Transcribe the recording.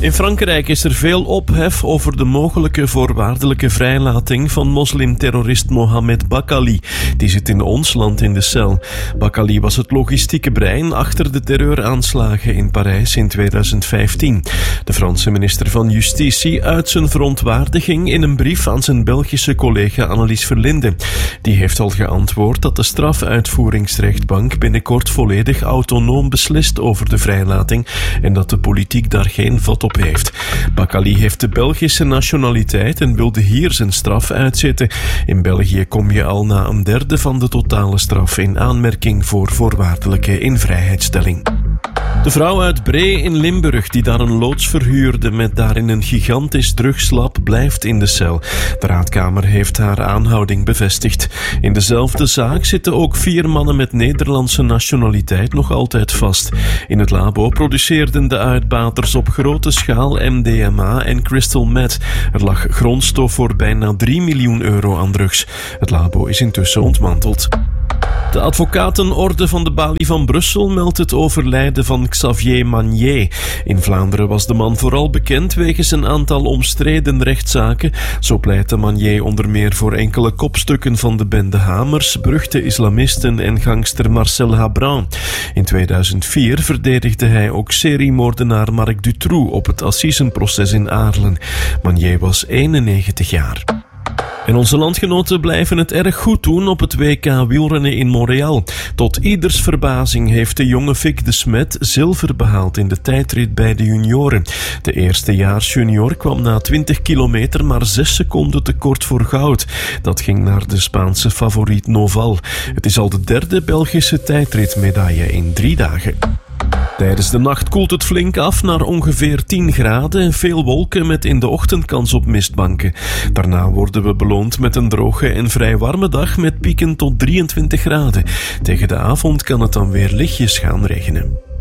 In Frankrijk is er veel ophef over de mogelijke voorwaardelijke vrijlating van moslimterrorist Mohamed Bouagali. Die zit in ons land in de cel. Bouagali was het logistieke brein achter de terreuraanslagen in Parijs in 2015. De Franse minister van Justitie uit zijn verontwaardiging in een brief aan zijn Belgische collega Annelies Verlinde. Die heeft al geantwoord dat de strafuitvoeringsrechtbank binnenkort volledig autonoom beslist over de vrijlating en dat de politiek daar geen vat op heeft. Bouagali heeft de Belgische nationaliteit en wilde hier zijn straf uitzitten. In België kom je al na een derde van de totale straf in aanmerking voor voorwaardelijke invrijheidstelling. De vrouw uit Bree in Limburg die daar een loods verhuurde met daarin een gigantisch drugslab blijft in de cel. De raadkamer heeft haar aanhouding bevestigd. In dezelfde zaak zitten ook 4 mannen met Nederlandse nationaliteit nog altijd vast. In het labo produceerden de uitbaters op grote schaal MDMA en crystal meth. Er lag grondstof voor bijna 3 miljoen euro aan drugs. Het labo is intussen ontmanteld. De advocatenorde van de Balie van Brussel meldt het overlijden van Xavier Magnier. In Vlaanderen was de man vooral bekend wegens een aantal omstreden rechtszaken. Zo pleitte Magnier onder meer voor enkele kopstukken van de bende Hamers, beruchte islamisten en gangster Marcel Habran. In 2004 verdedigde hij ook seriemoordenaar Marc Dutroux op het assisenproces in Aarlen. Magnier was 91 jaar. En onze landgenoten blijven het erg goed doen op het WK wielrennen in Montreal. Tot ieders verbazing heeft de jonge Vic de Smet zilver behaald in de tijdrit bij de junioren. De eerstejaars junior kwam na 20 kilometer maar 6 seconden te kort voor goud. Dat ging naar de Spaanse favoriet Noval. Het is al de 3e Belgische tijdritmedaille in 3 dagen. Tijdens de nacht koelt het flink af naar ongeveer 10 graden en veel wolken met in de ochtend kans op mistbanken. Daarna worden we beloond met een droge en vrij warme dag met pieken tot 23 graden. Tegen de avond kan het dan weer lichtjes gaan regenen.